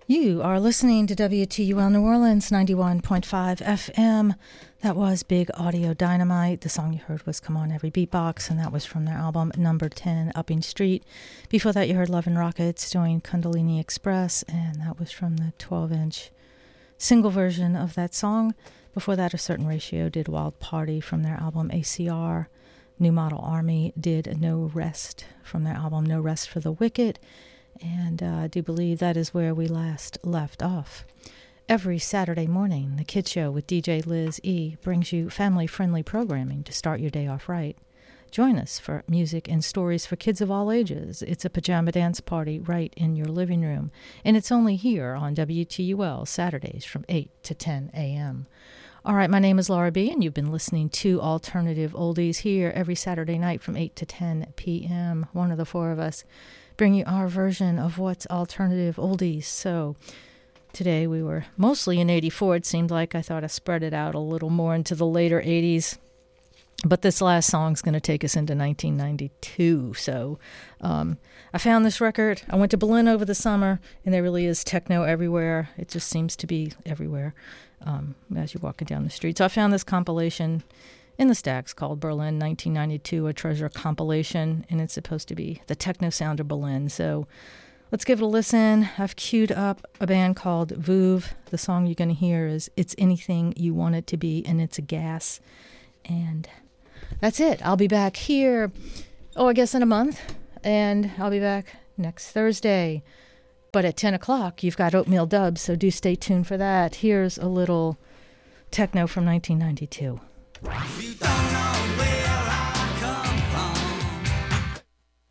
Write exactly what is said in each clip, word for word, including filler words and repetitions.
You are listening to W T U L New Orleans ninety-one point five F M. That was Big Audio Dynamite. The song you heard was Come On Every Beatbox, and that was from their album Number ten, Upping Street. Before that, you heard Love and Rockets doing Kundalini Express, and that was from the twelve-inch single version of that song. Before that, A Certain Ratio did Wild Party from their album A C R. New Model Army did No Rest from their album No Rest for the Wicked. And uh, I do believe that is where we last left off. Every Saturday morning, the Kid Show with D J Liz E brings you family-friendly programming to start your day off right. Join us for music and stories for kids of all ages. It's a pajama dance party right in your living room, and it's only here on W T U L Saturdays from eight to ten a.m. All right, my name is Laura B., and you've been listening to Alternative Oldies here every Saturday night from eight to ten p.m. One of the four of us bring you our version of what's alternative oldies. So today we were mostly in eighty-four. It seemed like I thought I spread it out a little more into the later eighties. But this last song's going to take us into nineteen ninety-two. So um, I found this record. I went to Berlin over the summer, and there really is techno everywhere. It just seems to be everywhere um, as you're walking down the street. So I found this compilation in the stacks called Berlin nineteen ninety-two, a treasure compilation, and it's supposed to be the techno sound of Berlin. So let's give it a listen. I've queued up a band called Vuv. The song you're going to hear is It's Anything You Want It to Be, and it's a gas. And that's it. I'll be back here, oh, I guess in a month, and I'll be back next Thursday. But at ten o'clock, you've got Oatmeal Dubs, so do stay tuned for that. Here's a little techno from nineteen ninety-two. You don't know where I come from.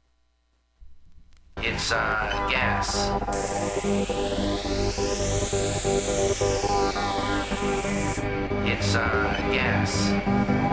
It's uh, gas. It's uh, gas.